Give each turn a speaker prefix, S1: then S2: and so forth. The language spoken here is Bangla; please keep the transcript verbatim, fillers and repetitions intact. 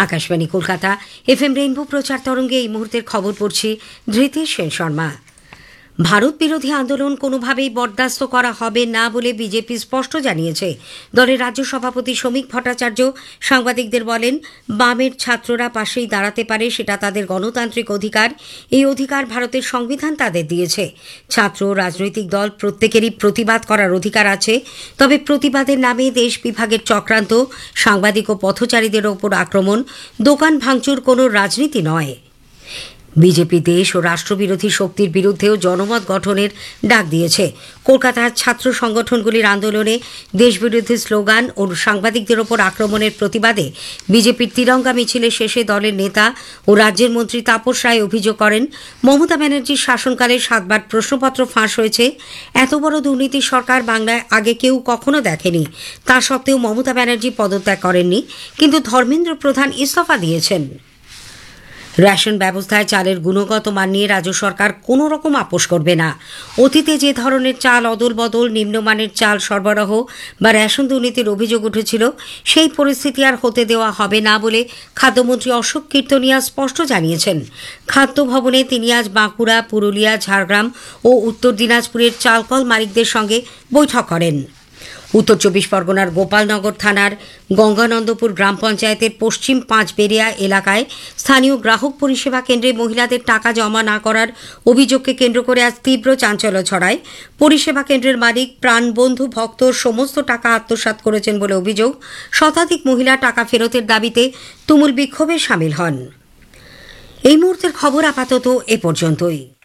S1: আকাশবাণী কলকাতা এফএম রেইনবো প্রচার তরঙ্গে এই মুহূর্তের খবর পড়ছি ধৃতি সেন শর্মা। ভারত বিরোধী আন্দোলন কোনোভাবেই বরদাস্ত করা হবে না বলে বিজেপি স্পষ্ট জানিয়েছে। দলের রাজ্য সভাপতি শ্রমিক ভট্টাচার্য সাংবাদিকদের বলেন, বামের ছাত্ররা পাশেই দাঁড়াতে পারে, সেটা তাদের গণতান্ত্রিক অধিকার। এই অধিকার ভারতের সংবিধান তাদের দিয়েছে। ছাত্র রাজনৈতিক দল প্রত্যেকেরই প্রতিবাদ করার অধিকার আছে, তবে প্রতিবাদের নামে দেশ বিভাগের চক্রান্ত, সাংবাদিক ও পথচারীদের ওপর আক্রমণ, দোকান ভাঙচুর কোনো রাজনীতি নয়। বিজেপি দেশ ও রাষ্ট্রবিরোধী শক্তির বিরুদ্ধেও জনমত গঠনের ডাক দিয়েছে। কলকাতার ছাত্র সংগঠনগুলির আন্দোলনে দেশবিরোধী স্লোগান ও সাংবাদিকদের ওপর আক্রমণের প্রতিবাদে বিজেপির তিরঙ্গা মিছিলের শেষে দলের নেতা ও রাজ্যের মন্ত্রী তাপস রায় অভিযোগ করেন, মমতা ব্যানার্জির শাসনকালে সাতবার প্রশ্নপত্র ফাঁস হয়েছে। এত বড় দুর্নীতির সরকার বাংলায় আগে কেউ কখনো দেখেনি। তা সত্ত্বেও মমতা ব্যানার্জি পদত্যাগ করেননি, কিন্তু ধর্মেন্দ্র প্রধান ইস্তফা দিয়েছেন। রেশন ব্যবস্থায় চালের গুণগত মান নিয়ে রাজ্য সরকার কোনো রকম আপোষ করবে না। অতীতে যে ধরনের চাল অদল বদল, নিম্নমানের চাল সরবরাহ বা রেশন দুর্নীতির অভিযোগ উঠেছিল, সেই পরিস্থিতি আর হতে দেওয়া হবে না বলে খাদ্যমন্ত্রী অশোক কীর্তনিয়া স্পষ্ট জানিয়েছেন। খাদ্য ভবনে তিনি আজ বাঁকুড়া, পুরুলিয়া, ঝাড়গ্রাম ও উত্তর দিনাজপুরের চালকল মালিকদের সঙ্গে বৈঠক করেন। উত্তর চব্বিশ পরগনার গোপালনগর থানার গঙ্গানন্দপুর গ্রাম পঞ্চায়েতের পশ্চিম পাঁচবেড়িয়া এলাকায় স্থানীয় গ্রাহক পরিষেবা কেন্দ্রে মহিলাদের টাকা জমা না করার অভিযোগকে কেন্দ্র করে আজ তীব্র চাঞ্চল্য ছড়ায়। পরিষেবা কেন্দ্রের মালিক প্রাণবন্ধু ভক্তর সমস্ত টাকা আত্মসাৎ করেছেন বলে অভিযোগ। শতাধিক মহিলা টাকা ফেরতের দাবিতে তুমুল বিক্ষোভে সামিল হন। এই মুহূর্তের খবর আপাতত এ পর্যন্তই।